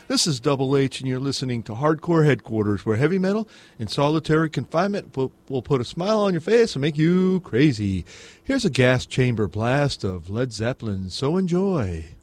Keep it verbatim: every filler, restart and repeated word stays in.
This is Double H, and you're listening to Hardcore Headquarters, where heavy metal in solitary confinement will, will put a smile on your face and make you crazy. Here's a gas chamber blast of Led Zeppelin, so enjoy.